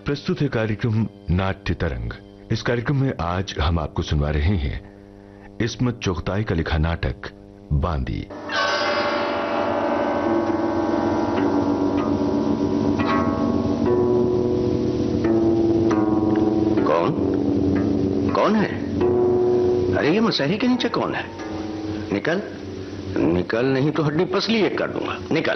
प्रस्तुत है कार्यक्रम नाट्य तरंग। इस कार्यक्रम में आज हम आपको सुनवा रहे हैं इस्मत चुगताई का लिखा नाटक बांदी। कौन है? अरे ये मसहरी के नीचे कौन है? निकल निकल, नहीं तो हड्डी पसली एक कर दूंगा। निकल।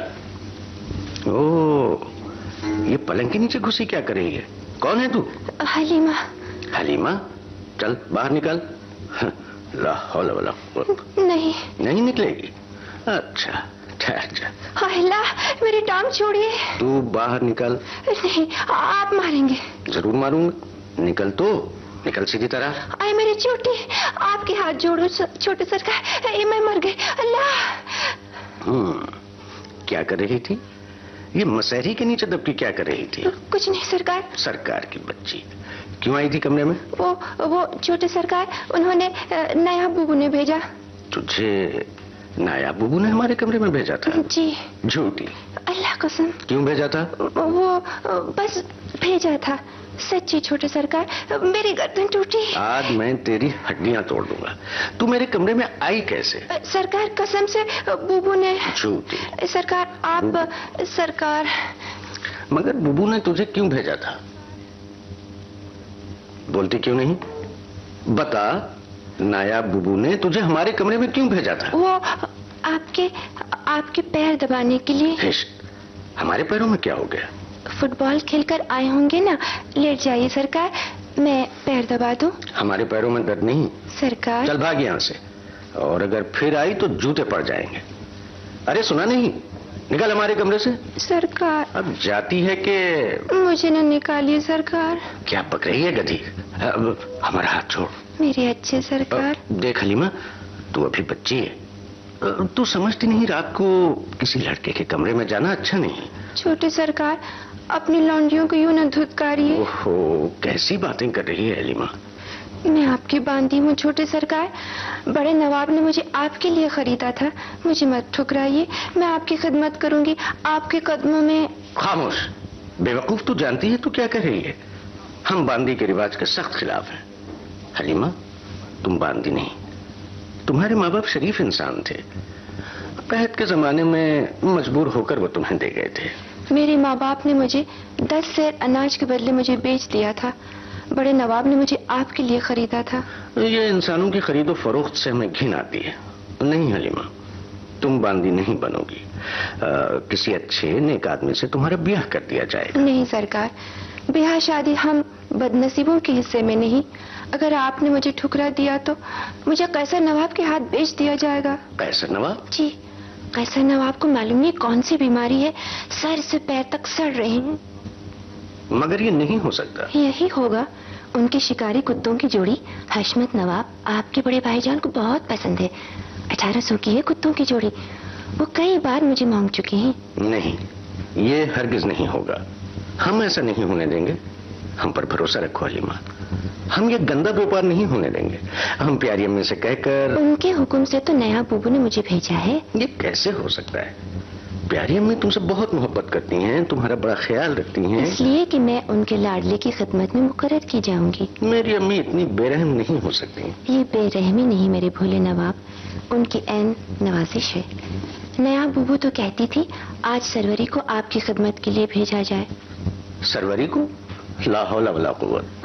ओ, ये पलंग के नीचे घुसी क्या कर रही है? कौन है तू? हलीमा। हलीमा, चल बाहर निकल। ला हौला वला नहीं नहीं निकलेगी। अच्छा ठहर जा। अल्लाह, मेरी टांग छोड़िए। तू बाहर निकल। नहीं, आप मारेंगे। जरूर मारूंगा। निकल तो निकल सीधी तरह। आए मेरी चोटी, आपके हाथ जोड़ो छोटे सरकार, ये मैं मर गई। अल्लाह। क्या कर रही थी? ये मसहरी के नीचे दबकी क्या कर रही थी? कुछ नहीं सरकार। सरकार की बच्ची क्यों आई थी कमरे में? वो छोटे सरकार, उन्होंने नया बुबू ने भेजा। तुझे नाया बुबू ने हमारे कमरे में भेजा था? जी। झूठी। अल्लाह कसम। क्यों भेजा था? वो बस भेजा था। सच्ची छोटे सरकार, मेरी गर्दन टूटी। आज मैं तेरी हड्डियां तोड़ दूंगा। तू मेरे कमरे में आई कैसे? सरकार कसम से बुबू ने। झूठी। सरकार आप सरकार। मगर बुबू ने तुझे क्यों भेजा था? बोलती क्यों नहीं? बता, नाया बुबू ने तुझे हमारे कमरे में क्यों भेजा था? वो आपके पैर दबाने के लिए। हमारे पैरों में क्या हो गया? फुटबॉल खेलकर आए होंगे ना, लेट जाइए सरकार, मैं पैर दबा दूं। हमारे पैरों में दर्द नहीं सरकार। चल भाग यहाँ से, और अगर फिर आई तो जूते पड़ जाएंगे। अरे सुना नहीं? निकल हमारे कमरे से। सरकार। अब जाती है कि? मुझे न निकालिए सरकार। क्या पक रही है गधी? हमारा हाथ छोड़। मेरे अच्छे सरकार। देख हलीमा, तू अभी बच्ची है। तू समझती नहीं रात को किसी लड़के के कमरे में जाना अच्छा नहीं। छोटे सरकार, अपनी लौंडियों को यूं न धुतकारिए। ओहो, कैसी बातें कर रही है हलीमा। मैं आपकी बांदी हूँ छोटे सरकार। बड़े नवाब ने मुझे आपके लिए खरीदा था। मुझे मत ठुकराइए, मैं आपकी खिदमत करूंगी, आपके कदमों में। खामोश बेवकूफ, तू जानती है तू क्या कर रही है? हम बांदी के रिवाज के सख्त खिलाफ हैं। हलीमा, तुम बांदी नहीं, तुम्हारे माँ बाप शरीफ इंसान थे। कहत के जमाने में मजबूर होकर वो तुम्हें दे गए थे। मेरे माँ बाप ने मुझे 10 सेर अनाज के बदले मुझे बेच दिया था। बड़े नवाब ने मुझे आपके लिए खरीदा था। ये इंसानों की खरीदो फरोख्त से हमें घिन आती है। नहीं हलीमा, तुम बांदी नहीं बनोगी। किसी अच्छे नेक आदमी से तुम्हारा ब्याह कर दिया जाएगा। नहीं सरकार, ब्याह शादी हम बदनसीबों के हिस्से में नहीं। अगर आपने मुझे ठुकरा दिया तो मुझे कैसर नवाब के हाथ बेच दिया जाएगा। कैसर नवाब? जी, कैसर नवाब को मालूम नहीं कौन सी बीमारी है, सर से पैर तक सड़ रहे हैं। मगर ये नहीं हो सकता। यही होगा। उनकी शिकारी कुत्तों की जोड़ी हशमत नवाब आपके बड़े भाईजान को बहुत पसंद है। 1800 की है कुत्तों की जोड़ी। वो कई बार मुझे मांग चुके हैं। नहीं, ये हरगिज नहीं होगा। हम ऐसा नहीं होने देंगे। हम पर भरोसा रखो हलीमा, हम ये गंदा व्यापार नहीं होने देंगे। हम प्यारी अम्मी से कहकर। उनके हुक्म से तो नया बुबू ने मुझे भेजा है। ये कैसे हो सकता है? प्यारी अम्मी तुमसे बहुत मोहब्बत करती हैं, तुम्हारा बड़ा ख्याल रखती हैं। इसलिए कि मैं उनके लाडले की खिदमत में मुकर्रर की जाऊंगी। मेरी अम्मी इतनी बेरहम नहीं हो सकती। ये बेरहमी नहीं मेरे भोले नवाब, उनकी ऐन नवाजिश है। नया बुबू तो कहती थी आज सरवरी को आपकी खिदमत के लिए भेजा जाए। सरवरी को? ला हौला वला कुव्वत।